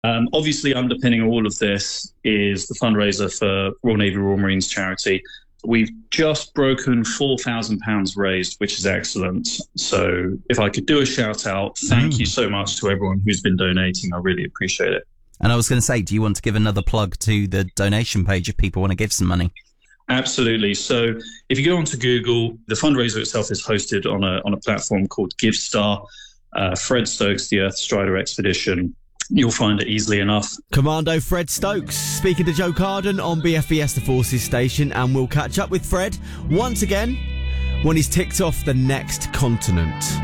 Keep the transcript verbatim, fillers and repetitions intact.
Um, obviously, underpinning all of this is the fundraiser for Royal Navy Royal Marines charity. We've just broken four thousand pounds raised, which is excellent. So if I could do a shout out, thank mm. you so much to everyone who's been donating. I really appreciate it. And I was going to say, do you want to give another plug to the donation page if people want to give some money? Absolutely. So if you go onto Google, the fundraiser itself is hosted on a on a platform called GiveStar. Uh, Fred Stokes, the Earth Strider Expedition. You'll find it easily enough. Commando Fred Stokes speaking to Joe Carden on B F B S The Forces station, and we'll catch up with Fred once again when he's ticked off the next continent.